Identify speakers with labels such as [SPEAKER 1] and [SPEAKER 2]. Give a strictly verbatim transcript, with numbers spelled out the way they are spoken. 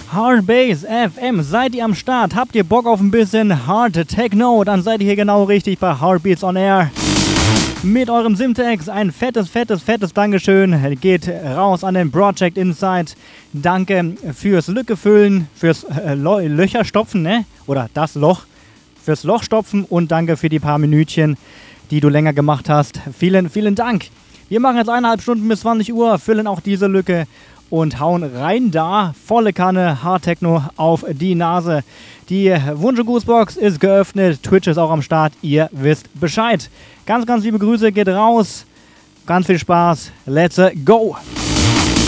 [SPEAKER 1] Hardbase F M, seid ihr am Start? Habt ihr Bock auf ein bisschen Hard Techno? Dann seid ihr hier genau richtig bei Heartbeats on Air. Mit eurem Simtex ein fettes, fettes, fettes Dankeschön geht raus an den Project Insight. Danke fürs Lücke füllen, fürs äh, Löcher stopfen, ne? Oder das Loch, fürs Loch stopfen und danke für die paar Minütchen, die du länger gemacht hast. Vielen, vielen Dank. Wir machen jetzt eineinhalb Stunden bis zwanzig Uhr, füllen auch diese Lücke und hauen rein da, volle Kanne, Hard Techno auf die Nase. Die Wunsch- Grußbox ist geöffnet, Twitch ist auch am Start, ihr wisst Bescheid. Ganz, ganz liebe Grüße, geht raus, ganz viel Spaß, let's go!